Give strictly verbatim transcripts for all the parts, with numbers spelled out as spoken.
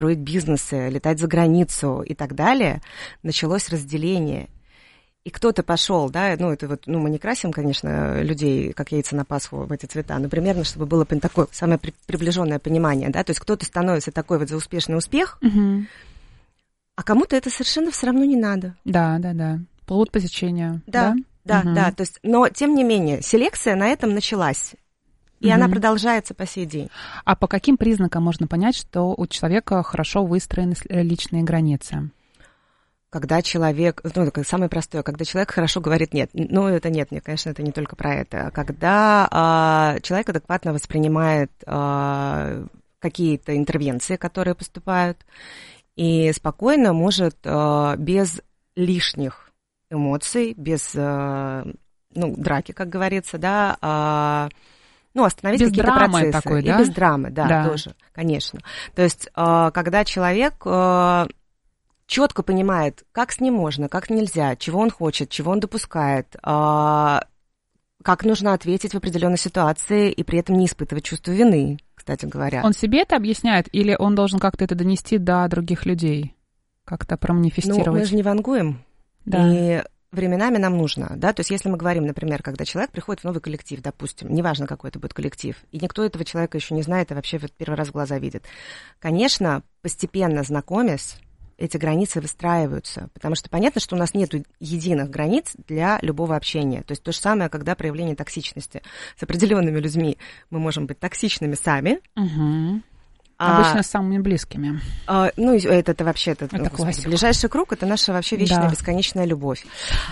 строить бизнесы, летать за границу и так далее, началось разделение. И кто-то пошел, да, ну, это вот, ну, мы не красим, конечно, людей, как яйца на Пасху, в эти цвета, но примерно, чтобы было такое самое при- приближенное понимание, да, то есть кто-то становится такой вот за успешный успех, угу. а кому-то это совершенно все равно не надо. Да, да, да. Плод по сечению. Да, да, да, угу. да, то есть, но, тем не менее, селекция на этом началась. И угу. она продолжается по сей день. А по каким признакам можно понять, что у человека хорошо выстроены личные границы? Когда человек, ну, самое простое, когда человек хорошо говорит «нет». Ну, это нет, нет, конечно, это не только про это. Когда а, человек адекватно воспринимает а, какие-то интервенции, которые поступают, и спокойно может а, без лишних эмоций, без, а, ну, драки, как говорится, да, а, ну, остановить без какие-то процессы. Такой, и да? без драмы, да, да, тоже, конечно. То есть, а, когда человек... А, четко понимает, как с ним можно, как нельзя, чего он хочет, чего он допускает, как нужно ответить в определенной ситуации и при этом не испытывать чувство вины, кстати говоря. Он себе это объясняет или он должен как-то это донести до других людей, как-то проманифестировать? Ну, мы же не вангуем, да. И временами нам нужно, да, то есть если мы говорим, например, когда человек приходит в новый коллектив, допустим, неважно, какой это будет коллектив, и никто этого человека еще не знает и вообще вот первый раз в глаза видит, конечно, постепенно знакомясь, эти границы выстраиваются, потому что понятно, что у нас нет единых границ для любого общения. То есть то же самое, когда проявление токсичности с определенными людьми. Мы можем быть токсичными сами. Угу. А, Обычно с самыми близкими. А, ну, это, это вообще... Это, это ну, господи, ближайший круг — это наша вообще вечная, да. бесконечная любовь.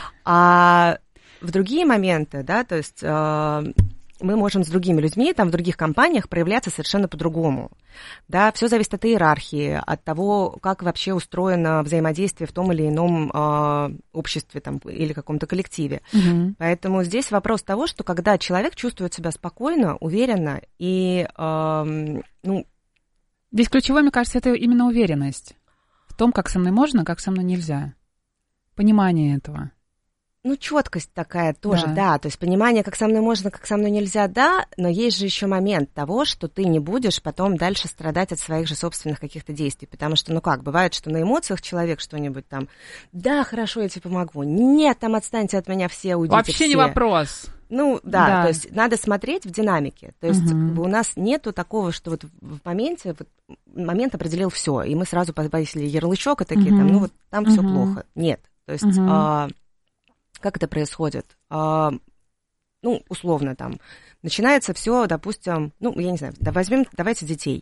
А в другие моменты, да, то есть... мы можем с другими людьми, там, в других компаниях проявляться совершенно по-другому. Да, все зависит от иерархии, от того, как вообще устроено взаимодействие в том или ином э, обществе там, или каком-то коллективе. Угу. Поэтому здесь вопрос того, что когда человек чувствует себя спокойно, уверенно и... Э, ну, здесь ключевой, мне кажется, это именно уверенность в том, как со мной можно, как со мной нельзя. Понимание этого. Ну, четкость такая тоже, да. да. То есть понимание, как со мной можно, как со мной нельзя, да, но есть же еще момент того, что ты не будешь потом дальше страдать от своих же собственных каких-то действий. Потому что, ну как, бывает, что на эмоциях человек что-нибудь там, да, хорошо, я тебе помогу. Нет, там отстаньте от меня все, уйдите Вообще все. не вопрос. Ну, да, да, то есть надо смотреть в динамике. То есть угу. как бы у нас нету такого, что вот в моменте, вот, момент определил все, и мы сразу повесили ярлычок и такие, угу. там, ну вот там угу. все плохо. Нет, то есть... Угу. А, как это происходит? А, ну, условно, там, начинается все, допустим, ну, я не знаю, да, возьмем, давайте детей.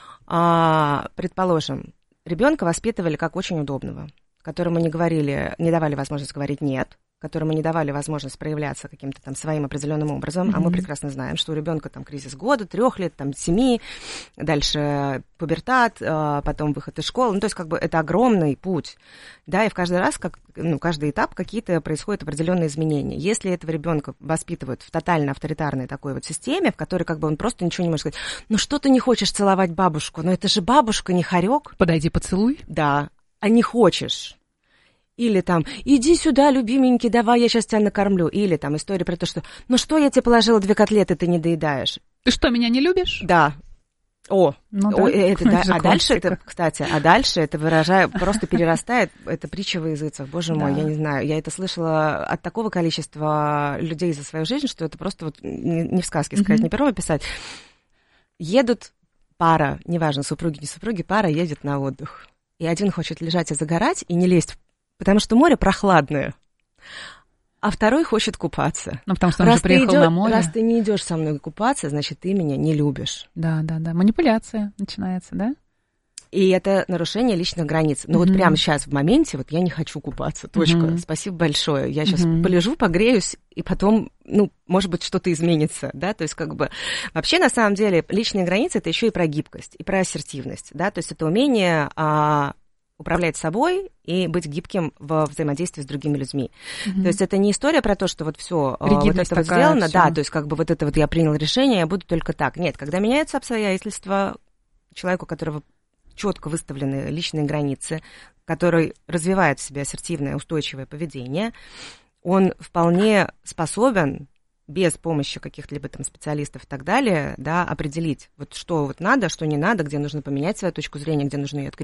А, предположим, ребенка воспитывали как очень удобного, которому не говорили, не давали возможность говорить «нет», которому не давали возможность проявляться каким-то там своим определенным образом, mm-hmm. а мы прекрасно знаем, что у ребенка там кризис года, трех лет, там семи, дальше пубертат, потом выход из школы, ну то есть как бы это огромный путь, да, и в каждый раз, как, ну каждый этап какие-то происходят определенные изменения. Если этого ребенка воспитывают в тотально авторитарной такой вот системе, в которой как бы он просто ничего не может сказать, ну что ты не хочешь целовать бабушку, ну это же бабушка, не хорек. Подойди, поцелуй. Да, а не хочешь. Или там, иди сюда, любименький, давай, я сейчас тебя накормлю. Или там история про то, что, ну что, я тебе положила две котлеты, ты не доедаешь. Ты что, меня не любишь? Да. О, ну, о да. это, да. А дальше это, кстати, а дальше это выражает, просто перерастает, это притча во языцах, боже мой, да. я не знаю, я это слышала от такого количества людей за свою жизнь, что это просто вот не в сказке сказать, mm-hmm. не пером описать. Едут пара, неважно, супруги, не супруги, пара едет на отдых. И один хочет лежать и загорать, и не лезть, потому что море прохладное. А второй хочет купаться. Ну, потому что он раз же приехал идё, на море. Раз ты не идешь со мной купаться, значит, ты меня не любишь. Да, да, да. Манипуляция начинается, да? И это нарушение личных границ. Но mm-hmm. вот прямо сейчас, в моменте, вот я не хочу купаться. Точка. Mm-hmm. Спасибо большое. Я сейчас mm-hmm. полежу, погреюсь, и потом, ну, может быть, что-то изменится, да? То есть, как бы, вообще, на самом деле, личные границы — это еще и про гибкость, и про ассертивность, да? То есть это умение... А, управлять собой и быть гибким во взаимодействии с другими людьми. Mm-hmm. То есть это не история про то, что вот все вот это вот сделано, всё. Да, то есть как бы вот это вот я принял решение, я буду только так. Нет, когда меняются обстоятельства, человеку, у которого четко выставлены личные границы, который развивает в себе ассертивное, устойчивое поведение, он вполне способен без помощи каких-либо там специалистов и так далее, да, определить, вот что вот надо, что не надо, где нужно поменять свою точку зрения, где нужно ее